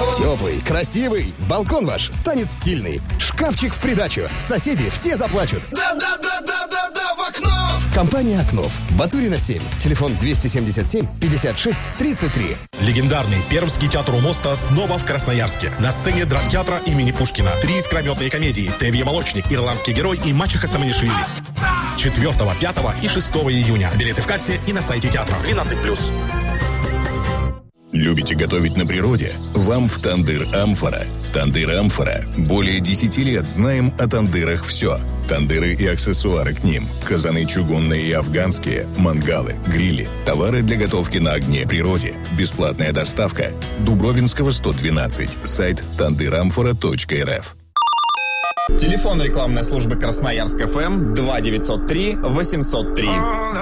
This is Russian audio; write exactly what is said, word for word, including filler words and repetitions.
Теплый, красивый, балкон ваш станет стильный. Шкафчик в придачу, соседи все заплачут. Да-да-да-да-да-да, в окно! Компания «Окнов». Батурина семь. Телефон двести семьдесят семь пятьдесят шесть тридцать три. Легендарный Пермский театр у моста снова в Красноярске. На сцене драмтеатра имени Пушкина. Три искрометные комедии: «Тевье Молочник», «Ирландский герой» и «Мачеха Саманишвили». четвёртого, пятого и шестого июня. Билеты в кассе и на сайте театра. двенадцать плюс. Любите готовить на природе? Вам в «Тандыр Амфора». «Тандыр Амфора». Более десяти лет знаем о тандырах все. Тандыры и аксессуары к ним. Казаны чугунные и афганские, мангалы, грили. Товары для готовки на огне природе. Бесплатная доставка. Дубровинского, сто двенадцать. Сайт тандыр амфора точка эр эф. Телефон рекламной службы Красноярск ФМ два девятьсот три восемьсот три.